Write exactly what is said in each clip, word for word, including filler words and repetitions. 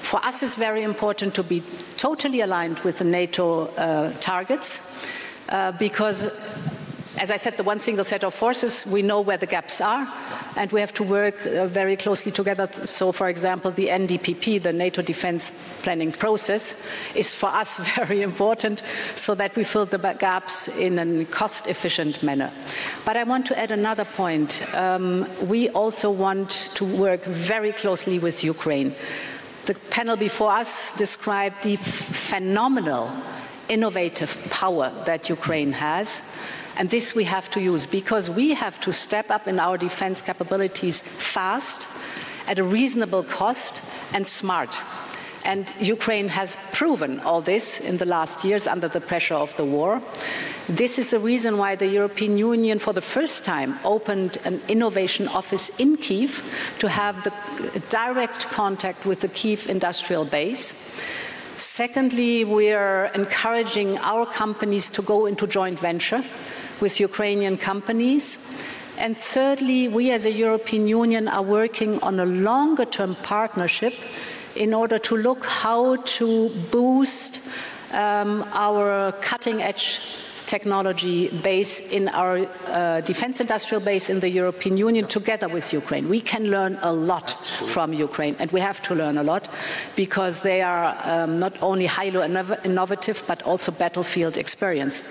For us, it's very important to be totally aligned with the NATO uh, targets uh, because, as I said, the one single set of forces, we know where the gaps are, and we have to work uh, very closely together. So, for example, the N D P P, the NATO defense planning process, is for us very important so that we fill the gaps in a cost-efficient manner. But I want to add another point. Um, we also want to work very closely with Ukraine. The panel before us described the phenomenal innovative power that Ukraine has. And this we have to use because we have to step up in our defense capabilities fast, at a reasonable cost, and smart. And Ukraine has proven all this in the last years under the pressure of the war. This is the reason why the European Union, for the first time, opened an innovation office in Kyiv to have the direct contact with the Kyiv industrial base. Secondly, we are encouraging our companies to go into joint venture with Ukrainian companies. And thirdly, we as a European Union are working on a longer-term partnership in order to look how to boost um, our cutting-edge technology base in our uh, defense industrial base in the European Union together with Ukraine. We can learn a lot Absolutely. From Ukraine, and we have to learn a lot because they are um, not only highly innovative but also battlefield experienced.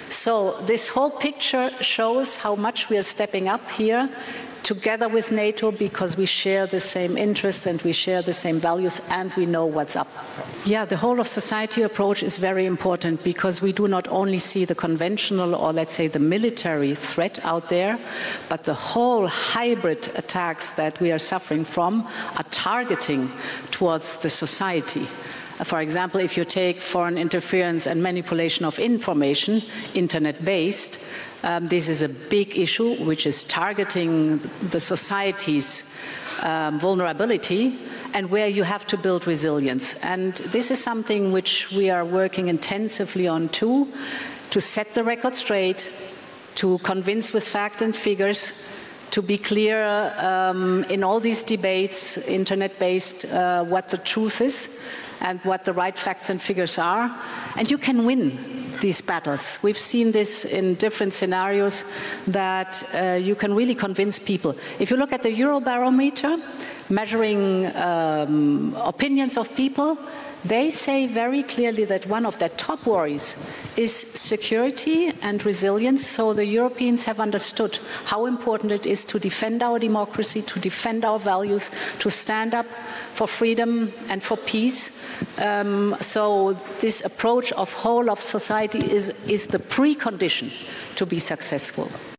So this whole picture shows how much we are stepping up here together with NATO because we share the same interests and we share the same values and we know what's up. Yeah, the whole of society approach is very important because we do not only see the conventional or let's say the military threat out there, but the whole hybrid attacks that we are suffering from are targeting towards the society. For example, if you take foreign interference and manipulation of information, internet-based, Um, this is a big issue which is targeting the society's um, vulnerability and where you have to build resilience. And this is something which we are working intensively on too, to set the record straight, to convince with facts and figures, to be clear um, in all these debates, internet-based, uh, what the truth is and what the right facts and figures are. And you can win these battles. We've seen this in different scenarios that uh, you can really convince people. If you look at the Eurobarometer, measuring um, opinions of people, they say very clearly that one of their top worries is security and resilience. So the Europeans have understood how important it is to defend our democracy, to defend our values, to stand up for freedom and for peace. Um, so this approach of whole of society is, is the precondition to be successful.